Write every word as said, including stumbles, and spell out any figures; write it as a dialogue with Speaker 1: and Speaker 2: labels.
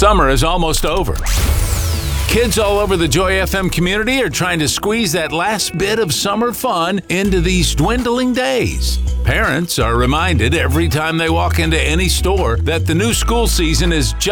Speaker 1: Summer is almost over. Kids all over the Joy F M community are trying to squeeze that last bit of summer fun into these dwindling days. Parents are reminded every time they walk into any store that the new school season is just